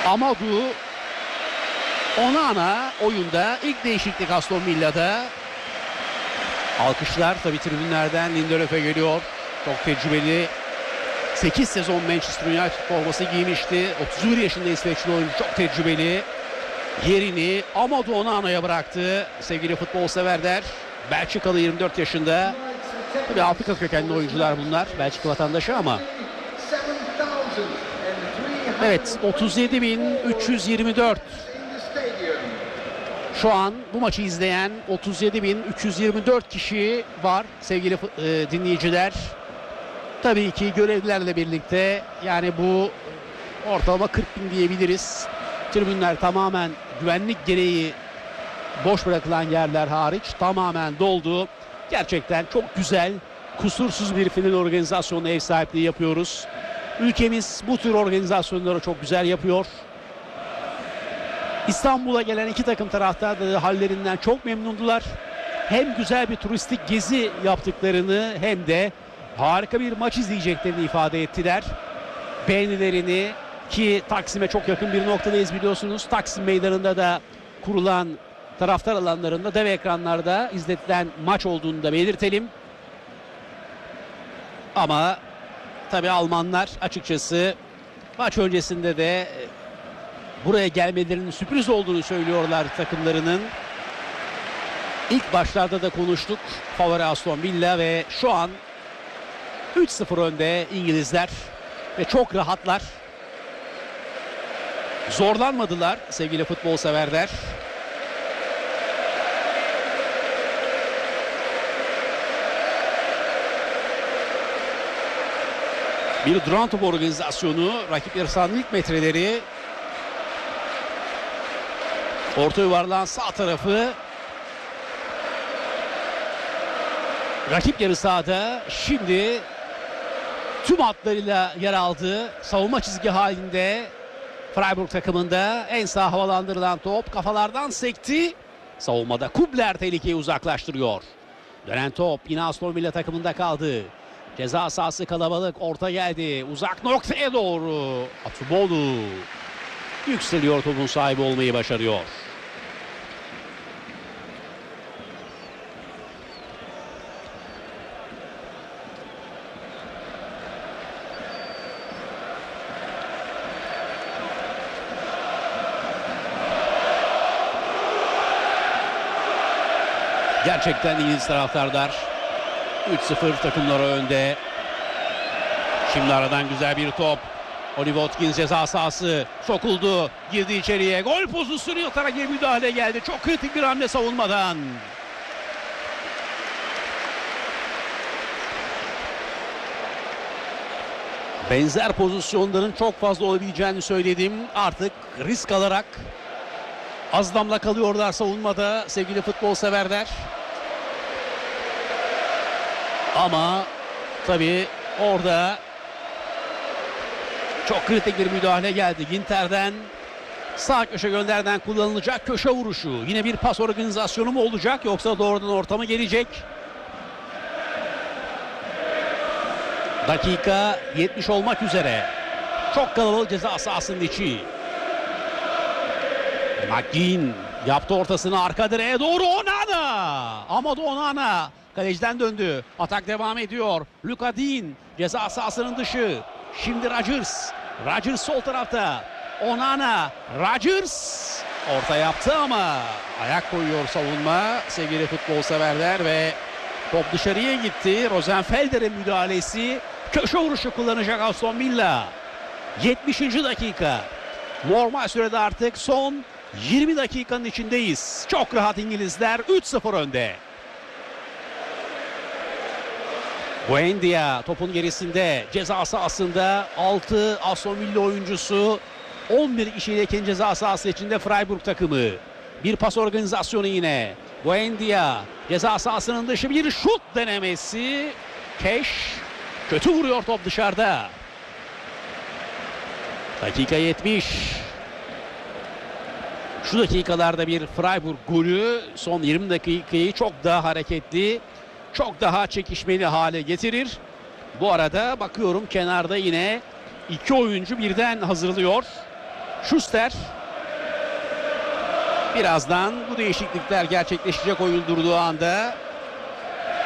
Amadou Onana oyunda. İlk değişiklik Aston Villa'da. Alkışlar tabii tribünlerden. Lindelöf'e geliyor. Çok tecrübeli. 8 sezon Manchester United forması giymişti. 31 yaşında İsveçli oyuncu, çok tecrübeli. Yerini Amadou Onana'ya bıraktı sevgili futbol severler. Belçikalı, 24 yaşında. Tabii Afrika kökenli oyuncular bunlar. Belçika vatandaşı ama. Evet, 37.324. Şu an bu maçı izleyen 37.324 kişi var sevgili dinleyiciler. Tabii ki görevlilerle birlikte, yani bu ortalama 40.000 diyebiliriz. Tribünler tamamen güvenlik gereği, boş bırakılan yerler hariç tamamen doldu. Gerçekten çok güzel, kusursuz bir final organizasyonuna ev sahipliği yapıyoruz. Ülkemiz bu tür organizasyonları çok güzel yapıyor. İstanbul'a gelen iki takım taraftar da hallerinden çok memnundular. Hem güzel bir turistik gezi yaptıklarını hem de harika bir maç izleyeceklerini ifade ettiler. Beğenilerini, ki Taksim'e çok yakın bir noktadayız biliyorsunuz. Taksim Meydanı'nda da kurulan taraftar alanlarında dev ekranlarda izletilen maç olduğunu da belirtelim. Ama tabii Almanlar açıkçası maç öncesinde de buraya gelmelerinin sürpriz olduğunu söylüyorlar takımlarının. İlk başlarda da konuştuk. Favori Aston Villa ve şu an 3-0 önde İngilizler ve çok rahatlar. Zorlanmadılar sevgili futbol severler. Bir duran top organizasyonu, rakip yarı sahanın ilk metreleri. Orta yuvarlağın sağ tarafı. Rakip yarı sahada şimdi tüm hatlarıyla yer aldı. Savunma çizgi halinde Freiburg takımında. En sağ havalandırılan top kafalardan sekti. Savunmada Kubler tehlikeyi uzaklaştırıyor. Dönen top yine Aston Villa takımında kaldı. Ceza sahası kalabalık, orta geldi. Uzak noktaya doğru Atubolu yükseliyor, topun sahibi olmayı başarıyor. Gerçekten İngiliz taraftarlar 3-0 takımları önde. Şimdi aradan güzel bir top. Ollie Watkins ceza sahası sokuldu. Girdi içeriye. Gol pozisyonu, yatarak bir müdahale geldi. Çok kritik bir hamle savunmadan. Benzer pozisyonların çok fazla olabileceğini söyledim. Artık risk alarak az damla kalıyorlar savunmada sevgili futbol severler. Ama tabii orada çok kritik bir müdahale geldi. Ginter'den sağ köşe gönderden kullanılacak köşe vuruşu. Yine bir pas organizasyonu mu olacak yoksa doğrudan orta mı gelecek? Dakika 70 olmak üzere. Çok kalabalık ceza sahasının içi. McGinn yaptı ortasını, arka direğe doğru Onana. Amadou Onana kaleciden döndü. Atak devam ediyor. Luka Dean ceza sahasının dışı. Şimdi Rodgers. Rodgers sol tarafta. Onana. Rodgers orta yaptı ama ayak koyuyor savunma sevgili futbol severler ve top dışarıya gitti. Rosenfelder'in müdahalesi. Köşe vuruşu kullanacak Aston Villa. 70. dakika. Normal sürede artık son 20 dakikanın içindeyiz. Çok rahat İngilizler 3-0 önde. Buendia topun gerisinde, ceza sahasında 6 Aston Villa oyuncusu, 11 kişiyle ceza sahası içinde Freiburg takımı. Bir pas organizasyonu yine. Buendia ceza sahasının dışı, bir şut denemesi. Keş kötü vuruyor, top dışarıda. Dakika 70. Şu dakikalarda bir Freiburg golü son 20 dakikayı çok daha hareketli, çok daha çekişmeli hale getirir. Bu arada bakıyorum kenarda yine iki oyuncu birden hazırlıyor. Schuster. Birazdan bu değişiklikler gerçekleşecek oyun durduğu anda.